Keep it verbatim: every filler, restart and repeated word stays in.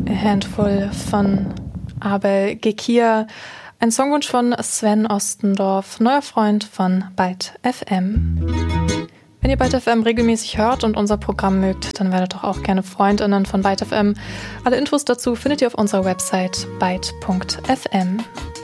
Handful von Abel Gekir. Ein Songwunsch von Sven Ostendorf, neuer Freund von Byte F M. Wenn ihr Byte F M regelmäßig hört und unser Programm mögt, dann werdet doch auch gerne FreundInnen von Byte F M. Alle Infos dazu findet ihr auf unserer Website byte punkt f m.